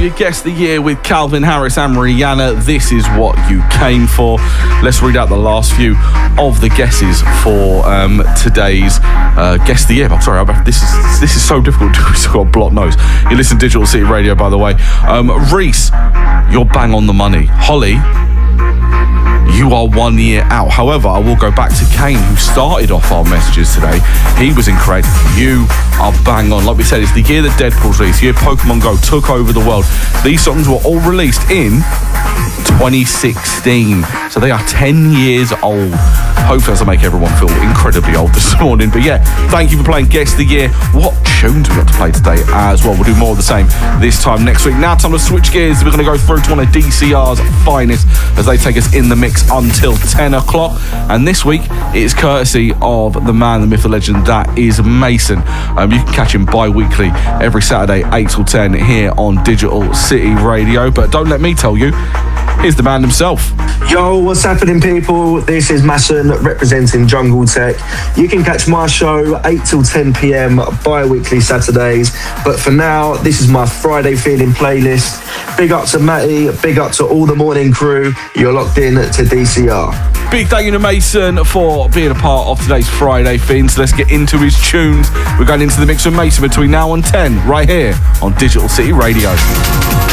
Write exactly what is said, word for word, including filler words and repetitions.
you. Guess the Year with Calvin Harris and Rihanna. This is what you came for. Let's read out the last few of the guesses for um, today's uh, Guess the Year. I'm sorry, this is this is so difficult. We've still got a blocked nose. You listen to Digital City Radio, by the way. Um, Reese, you're bang on the money. Holly, you are one year out. However, I will go back to Kane, who started off our messages today. He was incorrect. You are bang on. Like we said, it's the year that Deadpool's released, the year Pokemon Go took over the world. These songs were all released in twenty sixteen. So they are ten years old. Hopefully that'll make everyone feel incredibly old this morning. But yeah, thank you for playing Guess the Year. What tunes we got to play today as well? We'll do more of the same this time next week. Now time to switch gears. We're going to go through to one of D C R's finest as they take us in the mix until ten o'clock. And this week it is courtesy of the man, the myth, the legend, that is Mason. Um, you can catch him bi-weekly every Saturday, eight till ten here on Digital City Radio. But don't let me tell you, here's the man himself. Yo, what's happening, people? This is Mason representing Jungle Tech. You can catch my show eight till ten p.m. bi-weekly Saturdays. But for now, this is my Friday Feeling playlist. Big up to Matty, big up to all the morning crew. You're locked in to D C R. Big thank you to Mason for being a part of today's Friday Feeling. So let's get into his tunes. We're going into the mix with Mason between now and ten, right here on Digital City Radio.